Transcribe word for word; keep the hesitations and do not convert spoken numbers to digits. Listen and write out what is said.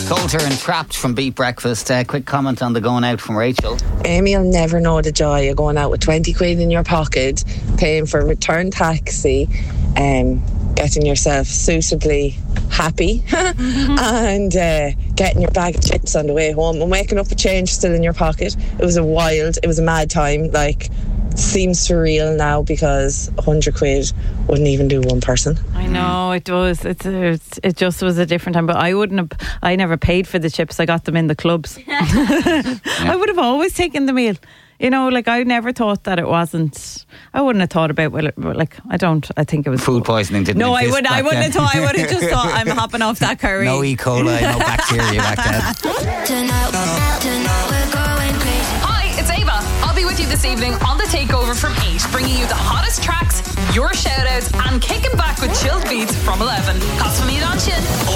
Coulter and Trapped from Beat Breakfast. Uh, quick comment on the going out from Rachel. Amy will never know the joy of going out with twenty quid in your pocket, paying for a return taxi, um, getting yourself suitably happy and uh, getting your bag of chips on the way home and waking up with change still in your pocket. It was a wild, it was a mad time. Like, seems surreal now because one hundred quid wouldn't even do one person. I know it does. It's, it's it just was a different time. But I wouldn't have. I never paid for the chips. I got them in the clubs. yeah. I would have always taken the meal. You know, like I never thought that it wasn't. I wouldn't have thought about well, like I don't. I think it was food poisoning. Didn't no, I exist would. I wouldn't then. have thought. I would have just thought I'm hopping off that curry. No E. coli, no bacteria back then. Tonight, tonight we're going crazy. Hi, it's Ava. I'll be with you this evening on The Takeover from eight, bringing you the hottest tracks, your shout outs, and kicking back with chilled beats from eleven. Cos for me, don't you?